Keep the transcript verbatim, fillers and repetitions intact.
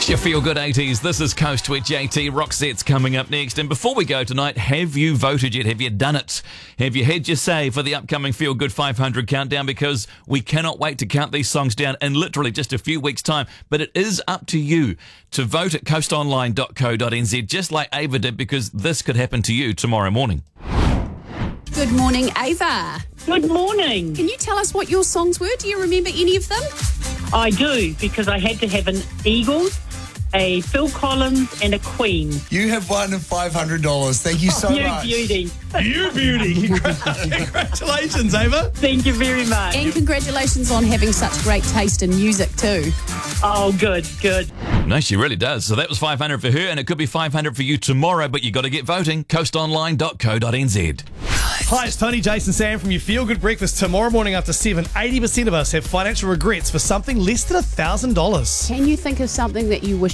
Your Feel Good eighties. This is Coast with J T. Roxette's coming up next. And before we go tonight, have you voted yet? Have you done it? Have you had your say for the upcoming Feel Good five hundred countdown? Because we cannot wait to count these songs down in literally just a few weeks' time. But it is up to you to vote at coast online dot co dot n z, just like Ava did, because this could happen to you tomorrow morning. Good morning, Ava. Good morning. Can you tell us what your songs were? Do you remember any of them? I do, because I had to have an Eagles, a Phil Collins, and a Queen. You have won five hundred dollars. Thank you so you much. beauty. You beauty. Congratulations, Ava. Thank you very much. And congratulations on having such great taste in music too. Oh, good, good. No, she really does. So that was five hundred for her, and it could be five hundred for you tomorrow, but you got to get voting. coast online dot co dot n z. Hi, it's Tony, Jason, Sam from your Feel Good Breakfast. Tomorrow morning after seven, eighty percent of us have financial regrets for something less than one thousand dollars. Can you think of something that you wish